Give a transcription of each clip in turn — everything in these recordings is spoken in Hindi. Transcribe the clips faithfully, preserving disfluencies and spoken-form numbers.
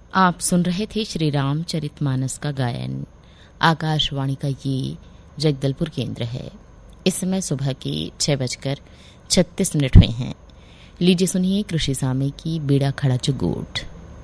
आप सुन रहे थे श्री रामचरितमानस का गायन। आकाशवाणी का ये जगदलपुर केंद्र है। इस समय सुबह के छह बजकर छत्तीस मिनट हुए हैं। लीजिए सुनिए कृषि सामे की बेड़ा खड़ा चुगोट।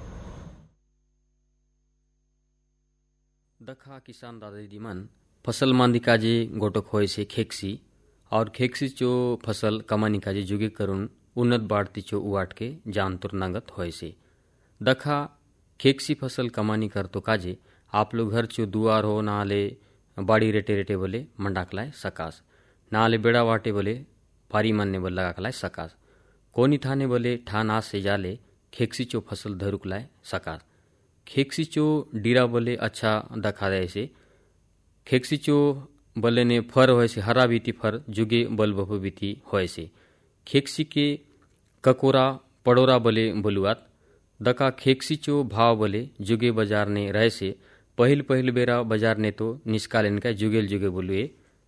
दखा किसान दादा दीदी मन फसल मांदी काजे गोटक होय से खेक्सी और खेक्सी चो फसल कमानी काजे जुगे करून उन्नत बाढ़ती चो उवाट के जानतुर नांगत होय से। दखा खेक्सी फसल कमानी कर तो काजे आप लोग घर चो दुआर हो नाले बाड़ी रेटे रेटे बोले मंडाकलाय सकास, नाले बेड़ा वाटे बोले पारी मानने बोले लगाकलाय सकास, कोनी थाने बोले ठान आस से जाले खेक्सी चो फसल धरुकलाय सकास। खेक्सी चो डीरा बोले अच्छा दखा दे से खेक्सी चो बोले ने फर होय से हरा बीती फर जुगे बल बपु बीती होय से। खेक्सी के ककोरा पड़ोरा बोले बोलुआत दका खेक्सी चो भाव बोले जुगे बाजार ने रहे से पहिल पहिल बेरा बाजार ने तो निष्कालन का जुगेल जुगे बोलुए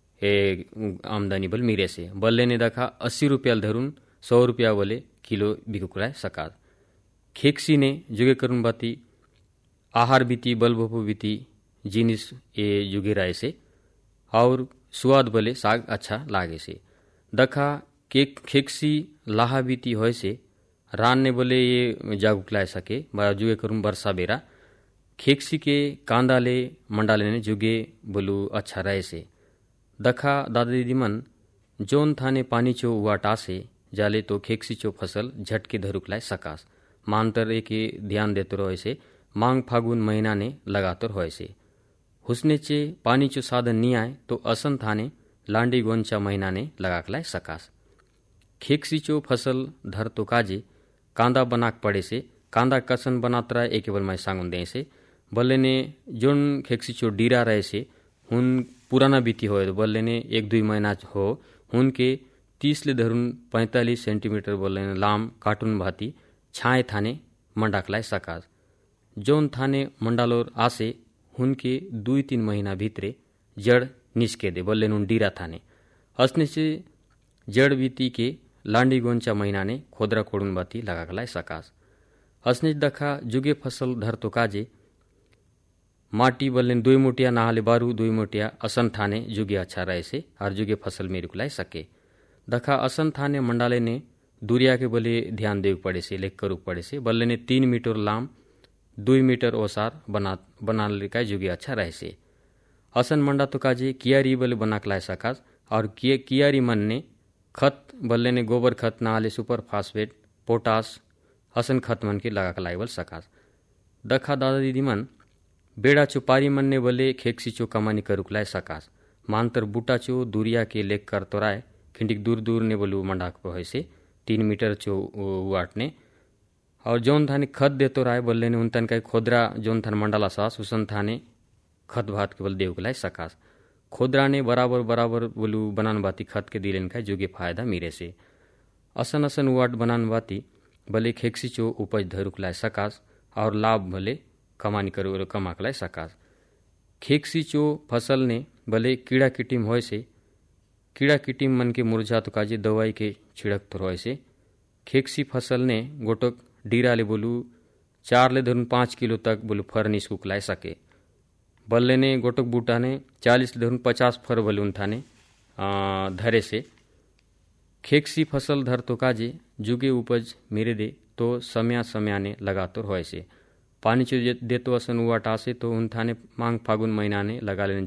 ए आमदनी बल मीरे से बल्ले ने दखा अस्सी रुपया धरून सौ रुपया बोले किलो बिकुकुलाय सका। खेक्सी ने जुगे करून बाती आहार बीती बल बपु बीती जिनिस ए जुगे रहे से और स्वाद बोले साग अच्छा लागे से। दखा केक खेक्सी लाहा बीती होय से रान ने बोले ये जागुकलाय सके जुगे करून बरसा बेरा खेक्सी के कांदा ले मंडाले ने जुगे बोलू अच्छा रहे से। दखा दादा दीदी मन जोन थाने पानी चो वाटा से जाले तो खेक्सी चो फसल झटके धरुकलाय सकास। मानतर एके ध्यान देते रहे से मांग फागुन महीना ने लगातर होय से। हुसने चे पानी चो साधन नहीं आए तो असन थाने लांडी गोंचा महीना ने लगाकलाय सकास। खेक्सी चो फसल धर तो काजे कांदा बनाक पड़े से कांदा कसन बनात रहा एक बार मैं सांगुन दे से बल्ले ने जोन खेक्सी चो डीरा रहे से हुन पुराना बीती होए तो बल्ले ने एक दुई महीना हो हुन के तीस ले धरून पैंतालीस सेंटीमीटर बोले ने लाम कार्टून भाती छाए थाने मंडाकलाय सकास। जोन थाने मंडालोर आसे हुन के दुई तीन महीना भीतरे जड़ निस्के दे बल्ले नुन डीरा थाने असने से जड़ बीती के लांडी गोंचा महीना ने खोदरा कोड़ून बाती लगाकलाय सकास। असने दखा जुगे फसल धर तो काजे माटी बल्ले दुई मोटिया नाहाले बारू दुई मोटिया असन थाने जुगे अच्छा रहे से और जुगे फसल मेरुकलाय सके। दखा असन थाने मंडाले ने दूरिया के बोले ध्यान देव पड़े से लेख करुक पड़े से बल्ले ने तीन मीटर लाम दुई मीटर ओसार बना बना का जुगे अच्छा रहे से। असन मंडा तो काजे कियारी बोले बनाकलाय सकास और किय कियारी मन ने खत बल्ले ने गोबर खत नाले सुपर फास्फेट पोटास हसन खत मन के लगा कलाई बल सकास। दखा दादा दीदी मन बेड़ा चो पारी मन ने बोले खेक्सी चो कमानी करुकलाय सकास। मानतर बूटा चो दूरिया के लेक कर तो राय खिंडिक दूर दूर ने बोलू मंडाक पे से तीन मीटर चो वाटने और जौन थाने खत दे तो राय बोले ने उन का खोदरा जौन थान मंडाला सास उसन थाने खत भात के बल देवकलाय सकास। खोदरा ने बराबर बराबर बोलू बनान बाती खत के दिलेन का जुगे फायदा मीरे से। असन असन वाट बनान बाती भले खेक्सी चो उपज धरुकलाय सकास और लाभ भले कमानी करू कमाकलाय सकास। खेक्सी चो फसल ने भले कीड़ा किटिम होय से कीड़ा किटिम मन के मुरझा तो काजे दवाई के छिड़क तो होय से खेक्सी फसल ने गोटक डीरा ले बोलू चार ले धरून पाँच किलो तक बोलू फर निस्कुकलाय सके। बल्ले ने गोटक बूटा ने चालीस धरून पचास फर बले उन थाने धरे से। खेक्सी फसल धर तो काजे जुगे उपज मेरे दे तो समया समया ने लगातर होय से। पानी चो दे तो असन वाटा से तो उन थाने मांग फागुन महीना ने लगा लेने